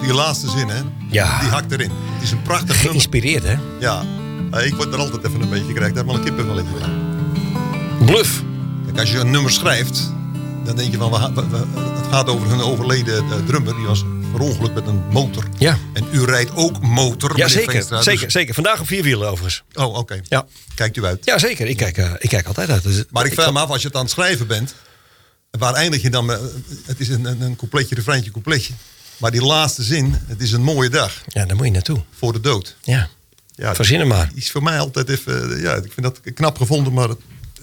Die laatste zin, hè? Ja. Die hakt erin. Het is een prachtig nummer. Geïnspireerd, hè? Ja. Ik word er altijd even een beetje krijg. Daar heb ik wel een kippenvel in gedaan. Bluff. Kijk, als je een nummer schrijft, dan denk je van... Het gaat over hun overleden drummer. Die was verongelukt met een motor. Ja. En u rijdt ook motor, Ja, meneer zeker. Veenstra. Zeker. Vandaag op 4 wielen, overigens. Oh, oké. Ja. Kijkt u uit. Ja, zeker. Ik kijk altijd uit. Dus, Maar ik vraag me af, als je het aan het schrijven bent... Waar eindig je dan met... Het is een coupletje, refreintje, coupletje. Maar die laatste zin, het is een mooie dag. Ja, daar moet je naartoe. Voor de dood. Ja. Ja, Verzin hem maar. Is voor mij altijd even... Ja, ik vind dat knap gevonden, maar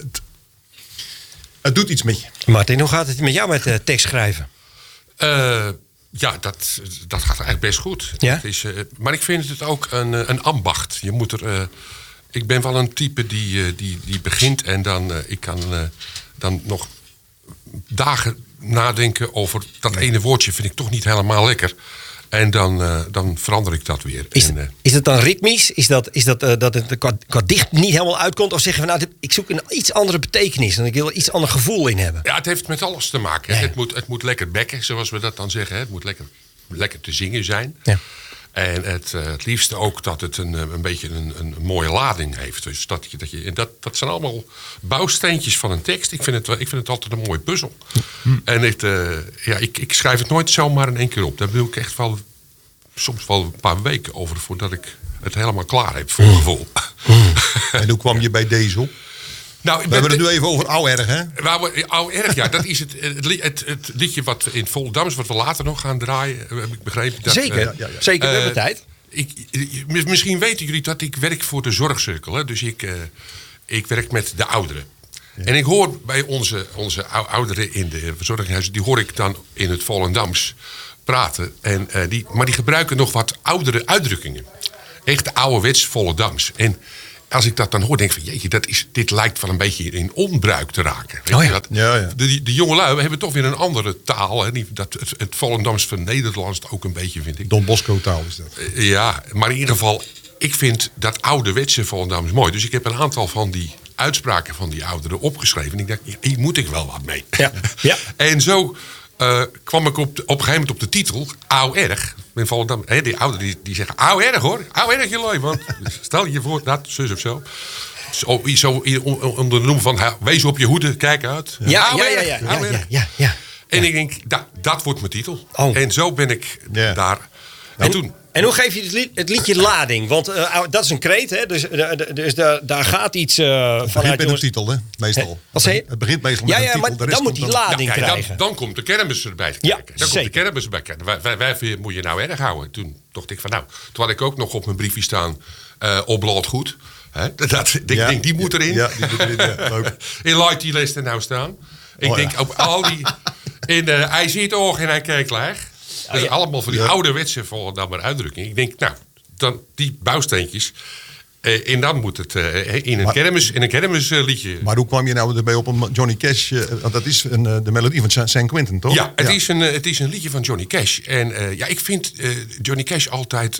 het doet iets met je. Martin, hoe gaat het met jou met tekst schrijven? Ja, dat gaat eigenlijk best goed. Ja? Het is, maar ik vind het ook een ambacht. Je moet er... ik ben wel een type die begint en dan... ik kan dan nog dagen nadenken over dat ene woordje vind ik toch niet helemaal lekker. En dan verander ik dat weer. Is het dan ritmisch? Is dat het qua dicht niet helemaal uitkomt? Of zeggen we nou, ik zoek een iets andere betekenis en ik wil er iets ander gevoel in hebben? Ja, het heeft met alles te maken. Ja. Het moet lekker bekken, zoals we dat dan zeggen. Het moet lekker te zingen zijn. Ja. En het liefste ook dat het een beetje een mooie lading heeft. Dus dat zijn allemaal bouwsteentjes van een tekst. Ik vind het altijd een mooie puzzel. En ik schrijf het nooit zomaar in één keer op. Daar wil ik echt soms wel een paar weken over voordat ik het helemaal klaar heb voor mijn gevoel. En hoe kwam je bij deze op? Nou, We hebben het nu even over Ouwerg, hè? Ouwerg, ja. Dat is het liedje wat in Volendams, wat we later nog gaan draaien. Heb ik begrepen. Dat, Zeker, zeker. We hebben tijd. Misschien weten jullie dat ik werk voor de zorgcirkel. Hè? Dus ik werk met de ouderen. Ja. En ik hoor bij onze ouderen in de verzorgingshuizen... die hoor ik dan in het Volendams praten. Maar die gebruiken nog wat oudere uitdrukkingen. Echt ouderwets Volendams. En als ik dat dan hoor, denk ik van... jeetje, dit lijkt wel een beetje in onbruik te raken. Weet je dat? Ja. De jongelui hebben toch weer een andere taal. Hè? Het Volendams van Nederlands ook een beetje, vind ik. Don Bosco taal is dat. Ja, maar in ieder geval... ik vind dat ouderwetse Volendams mooi. Dus ik heb een aantal van die uitspraken van die ouderen opgeschreven. En ik dacht, hier moet ik wel wat mee. Ja. En zo kwam ik op een gegeven moment op de titel... Ouwerg. In Volendam. Die ouderen die zeggen, ouwerg hoor. Ouwerg jullie. Want stel je voor, dat, zus of zo. Zo onder de noem van, wees op je hoede, kijk uit. Ja. En ik denk, dat wordt mijn titel. Oh. En zo ben ik daar. En hoe geef je het liedje lading? Want dat is een kreet, hè? Dus daar gaat iets vanuit... Het begint met een titel, hè? Meestal. Wat zei je? Het begint meestal met een titel. Maar dan moet die lading krijgen. Dan komt de kermis erbij kijken. Dan komt de kermis erbij kijken. Wij moet je nou erg houden. Toen dacht ik van toen had ik ook nog op mijn briefje staan... oplaad goed. Ik denk, die moet erin. Ja, die moet erin, leuk. In Light die les er nou staan. Ik denk op al die... hij ziet oog en hij kijkt laag. Dat is allemaal van die ouderwetse Volendammer uitdrukking. Ik denk, dan die bouwsteentjes. En dan moet het in een kermisliedje. Maar hoe kwam je nou erbij op een Johnny Cash? Want dat is de melodie van San Quentin, toch? Ja, het is een liedje van Johnny Cash. En ik vind Johnny Cash altijd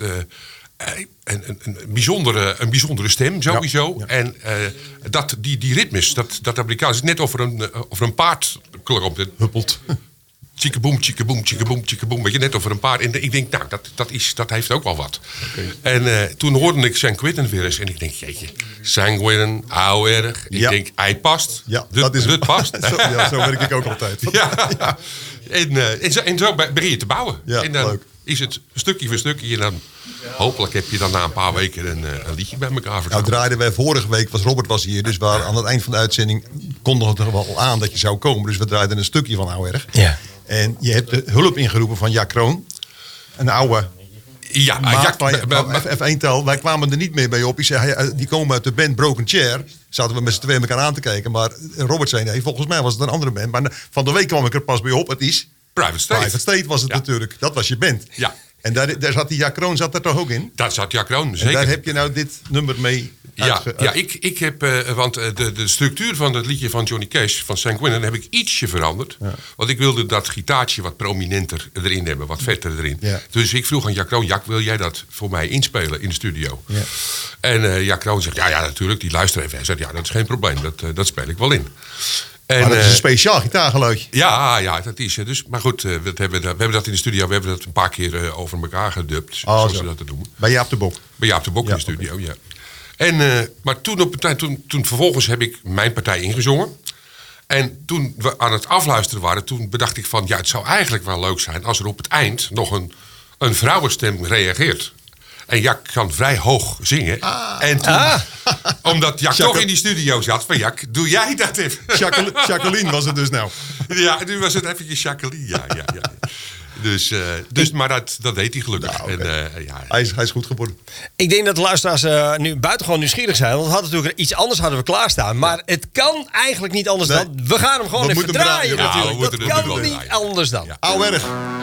een bijzondere stem, sowieso. Ja. En die ritmes, dat Amerikaans is net over een paard klopt. Huppelt. Tjikkeboem, tjikkeboem, tjikkeboem, tjikkeboem. Weet je, net over een paar. En ik denk, dat heeft ook wel wat. Okay. En toen hoorde ik San Quentin weer eens. En ik denk, jeetje, San Quentin, ouwerg. Ik denk, hij past. Ja, dat is het past. Zo werk ik ook altijd. Ja. En zo begin je te bouwen. Ja, en dan leuk. is het stukje voor stukje. En dan hopelijk heb je dan na een paar weken een liedje bij elkaar verteld. Nou draaiden wij vorige week, Robert was hier. Dus aan het eind van de uitzending kondigde het er wel aan dat je zou komen. Dus we draaiden een stukje van Ouwerg. Ja. En je hebt de hulp ingeroepen van Jack Kroon. Een oude even één tel. Wij kwamen er niet meer bij op. Ik zei, die komen uit de band Broken Chair. Zaten we met z'n tweeën elkaar aan te kijken. Maar Robert zei, nee, volgens mij was het een andere band. Maar van de week kwam ik er pas bij op. Het is Private State. Private State was het natuurlijk. Dat was je band. Ja. En daar zat die Jack Kroon er toch ook in? Daar zat Jack Kroon, zeker. En daar heb je nou dit nummer mee ik heb... want de structuur van het liedje van Johnny Cash, van San Quentin, heb ik ietsje veranderd. Ja. Want ik wilde dat gitaartje wat prominenter erin hebben. Wat vetter erin. Ja. Dus ik vroeg aan Jack Kroon, Jack, wil jij dat voor mij inspelen in de studio? Ja. En Jack Kroon zegt, ja, natuurlijk, die luistert even. Hij zegt, ja, dat is geen probleem. Dat speel ik wel in. Maar dat is een speciaal gitaargeluidje. Ja, dat is dus. Maar goed, we hebben dat in de studio. We hebben dat een paar keer over elkaar gedubt. Zoals ze dat noemen. Bij Jaap de Bok. Bij Jaap de Bok in de studio, ja. En, maar toen vervolgens heb ik mijn partij ingezongen. En toen we aan het afluisteren waren, toen bedacht ik van... het zou eigenlijk wel leuk zijn als er op het eind nog een vrouwenstem reageert. En Jack kan vrij hoog zingen. En toen, omdat Jack toch in die studio zat, van Jack, doe jij dat even? Jacqueline was het dus nou. Ja, nu was het eventjes Jacqueline, ja. Dus maar dat deed hij gelukkig. Nou, okay. En, hij is goed geworden. Ik denk dat de luisteraars nu buitengewoon nieuwsgierig zijn. Want we hadden natuurlijk iets anders hadden we klaarstaan. Maar het kan eigenlijk niet anders dan... We gaan hem gewoon even draaien natuurlijk. Dat kan niet anders dan. Oude erg.